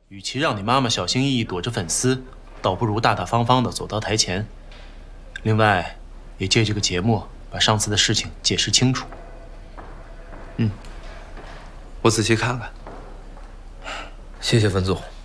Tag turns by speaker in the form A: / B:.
A: 与其让你妈妈小心翼翼躲着粉丝，倒不如大大方方的走到台前。另外，也借这个节目把上次的事情解释清楚。
B: 我仔细看看。谢谢文总。